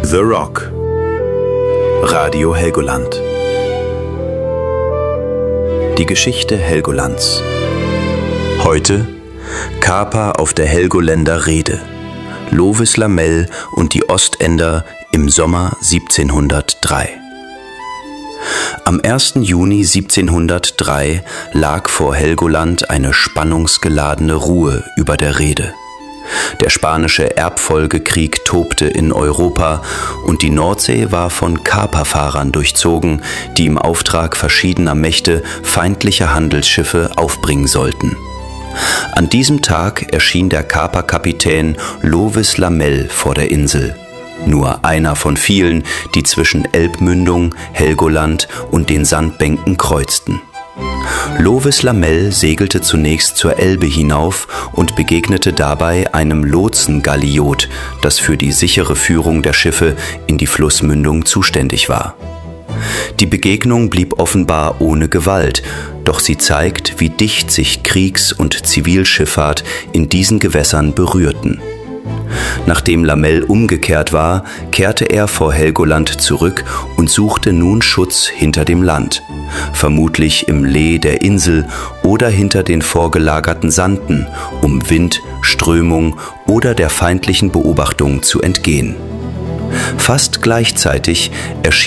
The Rock. Radio Helgoland. Die Geschichte Helgolands. Heute Kaper auf der Helgoländer Reede. Lovis Lamell und die Ostender im Sommer 1703. Am 1. Juni 1703 lag vor Helgoland eine spannungsgeladene Ruhe über der Reede. Der spanische Erbfolgekrieg tobte in Europa und die Nordsee war von Kaperfahrern durchzogen, die im Auftrag verschiedener Mächte feindliche Handelsschiffe aufbringen sollten. An diesem Tag erschien der Kaperkapitän Lovis Lamell vor der Insel. Nur einer von vielen, die zwischen Elbmündung, Helgoland und den Sandbänken kreuzten. Lovis Lamell segelte zunächst zur Elbe hinauf und begegnete dabei einem Lotsengalliot, das für die sichere Führung der Schiffe in die Flussmündung zuständig war. Die Begegnung blieb offenbar ohne Gewalt, doch sie zeigt, wie dicht sich Kriegs- und Zivilschifffahrt in diesen Gewässern berührten. Nachdem Lamell umgekehrt war, kehrte er vor Helgoland zurück und suchte nun Schutz hinter dem Land, vermutlich im Lee der Insel oder hinter den vorgelagerten Sanden, um Wind, Strömung oder der feindlichen Beobachtung zu entgehen. Fast gleichzeitig erschien